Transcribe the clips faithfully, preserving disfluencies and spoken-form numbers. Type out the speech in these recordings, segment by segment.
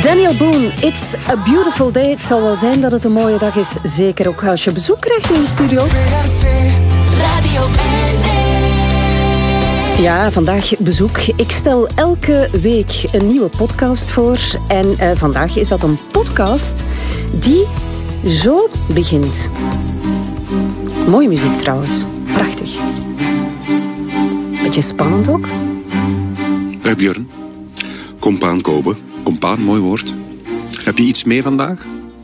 Daniel Boone, it's a beautiful day. Het zal wel zijn dat het een mooie dag is. Zeker ook als je bezoek krijgt in de studio. Radio N N. Ja, vandaag bezoek. Ik stel elke week een nieuwe podcast voor. En uh, vandaag is dat een podcast die zo begint. Mooie muziek trouwens. Prachtig. Beetje spannend ook. Dag Björn. Compaan Kobe. Compaan, mooi woord. Heb je iets mee vandaag?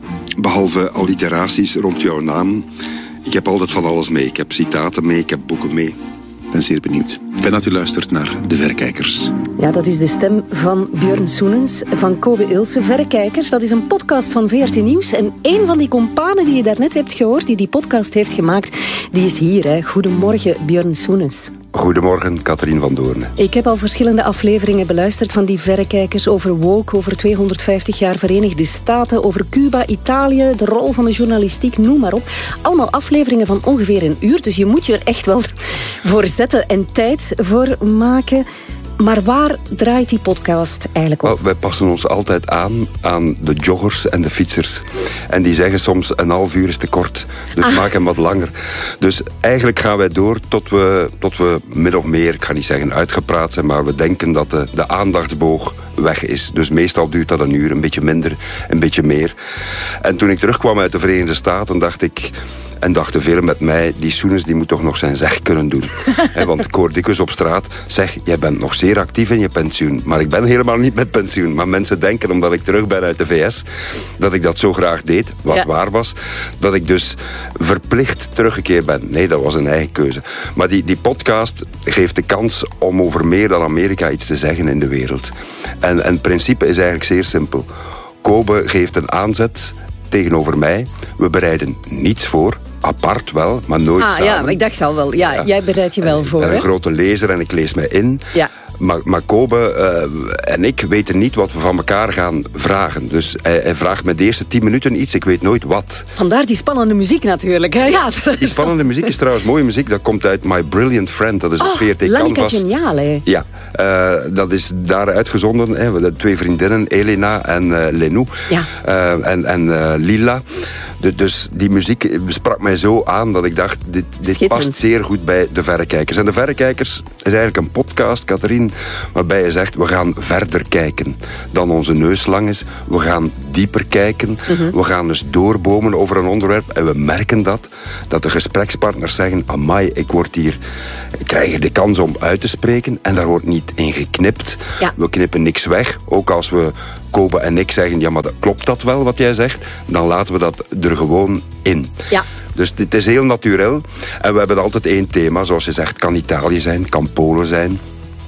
Behalve alliteraties rond jouw naam. Ik heb altijd van alles mee. Ik heb citaten mee, ik heb boeken mee. Ik ben zeer benieuwd. Fijn dat u luistert naar De Verrekijkers. Ja, dat is de stem van Björn Soenens, van Kobe Ilse. Verrekijkers, dat is een podcast van V R T Nieuws. En een van die companen die je daarnet hebt gehoord, die die podcast heeft gemaakt, die is hier. Hè. Goedemorgen, Björn Soenens. Goedemorgen, Katrien van Doorne. Ik heb al verschillende afleveringen beluisterd van die Verrekijkers over woke, over tweehonderdvijftig jaar Verenigde Staten, over Cuba, Italië, de rol van de journalistiek, noem maar op. Allemaal afleveringen van ongeveer een uur, dus je moet je er echt wel voor zetten en tijd voor maken. Maar waar draait die podcast eigenlijk op? Well, wij passen ons altijd aan aan de joggers en de fietsers. En die zeggen soms een half uur is te kort, dus ah. maak hem wat langer. Dus eigenlijk gaan wij door tot we, tot we min of meer, ik ga niet zeggen uitgepraat zijn, maar we denken dat de, de aandachtsboog weg is. Dus meestal duurt dat een uur, een beetje minder, een beetje meer. En toen ik terugkwam uit de Verenigde Staten, dacht ik... En dachten velen met mij, die Soenens die moet toch nog zijn zeg kunnen doen. He, want ik hoor dikwijls op straat, zeg, jij bent nog zeer actief in je pensioen. Maar ik ben helemaal niet met pensioen. Maar mensen denken, omdat ik terug ben uit de V S, dat ik dat zo graag deed, wat ja. waar was. Dat ik dus verplicht teruggekeerd ben. Nee, dat was een eigen keuze. Maar die, die podcast geeft de kans om over meer dan Amerika iets te zeggen in de wereld. En, en het principe is eigenlijk zeer simpel. Kobe geeft een aanzet tegenover mij. We bereiden niets voor. Apart wel, maar nooit ah, samen. Ja, maar ik dacht al wel. Ja, ja. Jij bereidt je wel voor. Ik ben een hè? grote lezer en ik lees mij in. Ja. Maar, maar Kobe uh, en ik weten niet wat we van elkaar gaan vragen. Dus hij, hij vraagt me de eerste tien minuten iets, ik weet nooit wat. Vandaar die spannende muziek natuurlijk. Hè? Ja. Die spannende muziek is trouwens mooie muziek. Dat komt uit My Brilliant Friend. Dat is op oh, V R T Canvas. Lanika Geniale. Ja, uh, dat is daar uitgezonden. Hè. De twee vriendinnen, Elena en uh, Lenou. Ja. Uh, en en uh, Lila. De, dus die muziek sprak mij zo aan dat ik dacht, dit, dit past zeer goed bij De Verrekijkers. En De Verrekijkers is eigenlijk een podcast, Katrien, waarbij je zegt, we gaan verder kijken dan onze neus lang is. We gaan dieper kijken. Mm-hmm. We gaan dus doorbomen over een onderwerp. En we merken dat, dat de gesprekspartners zeggen, amai, ik word hier, ik krijg hier de kans om uit te spreken. En daar wordt niet in geknipt. Ja. We knippen niks weg. Ook als we Kobe en ik zeggen, ja, maar dat, klopt dat wel wat jij zegt? Dan laten we dat er gewoon in. Ja. Dus het is heel natuurlijk. En we hebben altijd één thema, zoals je zegt, kan Italië zijn, kan Polen zijn.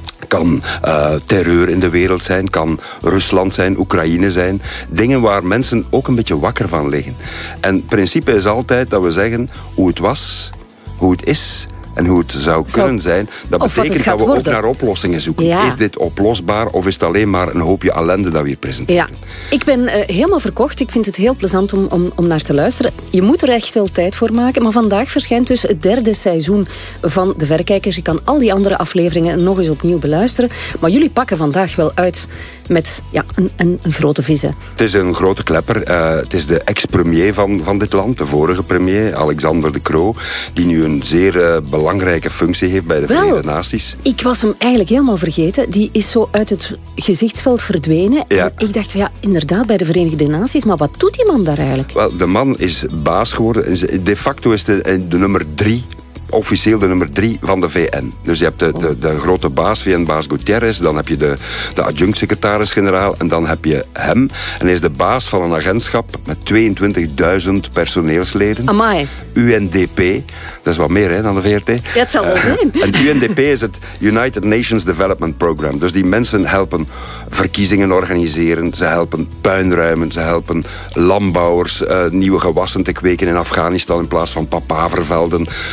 Kan uh, terreur in de wereld zijn, kan Rusland zijn, Oekraïne zijn. Dingen waar mensen ook een beetje wakker van liggen. En het principe is altijd dat we zeggen hoe het was, hoe het is en hoe het zou kunnen zijn. Dat betekent dat we worden. ook naar oplossingen zoeken. Ja. Is dit oplosbaar of is het alleen maar een hoopje ellende dat we hier presenteren? Ja. Ik ben uh, helemaal verkocht. Ik vind het heel plezant om, om, om naar te luisteren. Je moet er echt wel tijd voor maken. Maar vandaag verschijnt dus het derde seizoen van De Verrekijkers. Je kan al die andere afleveringen nog eens opnieuw beluisteren. Maar jullie pakken vandaag wel uit met ja, een, een, een grote vis. Het is een grote klepper. Uh, het is de ex-premier van, van dit land. De vorige premier, Alexander De Croo. Die nu een zeer uh, belangrijke functie heeft bij de wel, Verenigde Naties. Ik was hem eigenlijk helemaal vergeten. Die is zo uit het gezichtsveld verdwenen. Ja. En ik dacht, ja, inderdaad, bij de Verenigde Naties. Maar wat doet die man daar eigenlijk? Wel, de man is baas geworden. De facto is de, de nummer drie... officieel de nummer drie van de V N. Dus je hebt de, de, de grote baas, V N-baas Guterres, dan heb je de, de adjunct-secretaris-generaal en dan heb je hem. En hij is de baas van een agentschap met tweeëntwintigduizend personeelsleden. Amai. U N D P, dat is wat meer hè, dan de V R T. Ja, het zal wel zijn. Uh, en U N D P is het United Nations Development Program. Dus die mensen helpen verkiezingen organiseren, ze helpen puinruimen, ze helpen landbouwers uh, nieuwe gewassen te kweken in Afghanistan in plaats van papavervelden. Uh,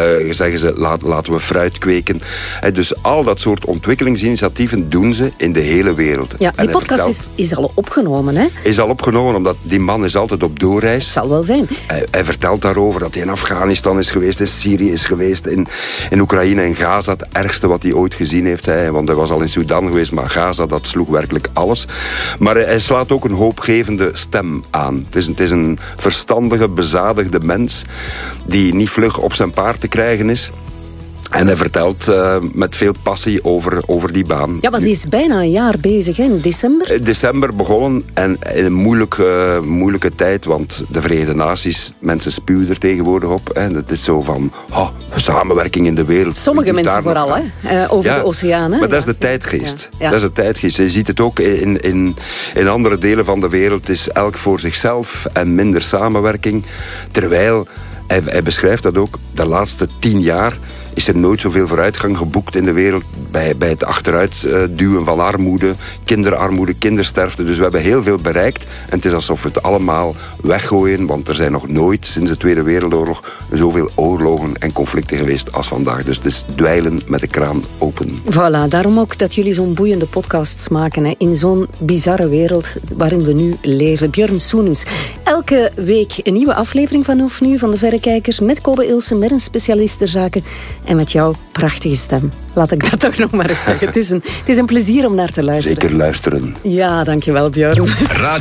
zeggen ze, laat, laten we fruit kweken. He, dus al dat soort ontwikkelingsinitiatieven doen ze in de hele wereld. Ja, die podcast vertelt, is, is al opgenomen, hè? Is al opgenomen, omdat die man is altijd op doorreis. Dat zal wel zijn. Hij, hij vertelt daarover dat hij in Afghanistan is geweest, in Syrië is geweest, in, in Oekraïne en Gaza. Het ergste wat hij ooit gezien heeft. Hij, want hij was al in Sudan geweest, maar Gaza, dat sloeg werkelijk alles. Maar hij, hij slaat ook een hoopgevende stem aan. Het is, het is een verstandige, bezadigde mens die niet vlug op zijn paard te krijgen is. En hij vertelt uh, met veel passie over, over die baan. Ja, want die is bijna een jaar bezig, hè? In december? December begonnen en in een moeilijke, moeilijke tijd, want de Verenigde Naties, mensen spuwen er tegenwoordig op. Hè. Het is zo van, oh, samenwerking in de wereld. Sommige mensen vooral, hè? Uh, over ja, de oceaan. Hè? Maar dat is de tijdgeest. Ja. Ja. Dat is de tijdgeest. Je ziet het ook in, in, in andere delen van de wereld. Het is elk voor zichzelf en minder samenwerking. Terwijl, hij, hij beschrijft dat ook, de laatste tien jaar is er nooit zoveel vooruitgang geboekt in de wereld bij, bij het achteruitduwen van armoede, kinderarmoede, kindersterfte. Dus we hebben heel veel bereikt en het is alsof we het allemaal weggooien, want er zijn nog nooit sinds de Tweede Wereldoorlog zoveel oorlogen en conflicten geweest als vandaag. Dus het is dweilen met de kraan open. Voilà, daarom ook dat jullie zo'n boeiende podcasts maken, hè, in zo'n bizarre wereld waarin we nu leven. Björn Soenens, elke week een nieuwe aflevering vanaf nu van de Verrekijkers met Kobe Ilse, met een specialist ter zake. En met jouw prachtige stem. Laat ik dat toch nog maar eens zeggen. Het is een, het is een plezier om naar te luisteren. Zeker luisteren. Ja, dankjewel Björn.